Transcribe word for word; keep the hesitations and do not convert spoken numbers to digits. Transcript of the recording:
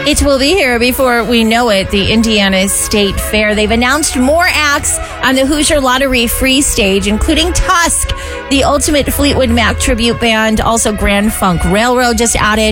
It will be here before we know it, the Indiana State Fair. They've announced more acts on the Hoosier Lottery Free Stage, including Tusk, the Ultimate Fleetwood Mac tribute band, also Grand Funk Railroad just added.